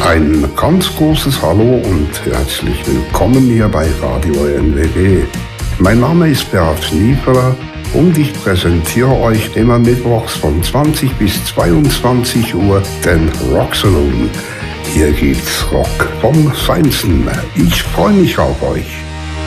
Ein ganz großes Hallo und herzlich willkommen hier bei Radio NWG. Mein Name ist Beat Nieferer und ich präsentiere euch immer mittwochs von 20 bis 22 Uhr den Rock Saloon. Hier gibt's Rock vom Feinsten. Ich freue mich auf euch.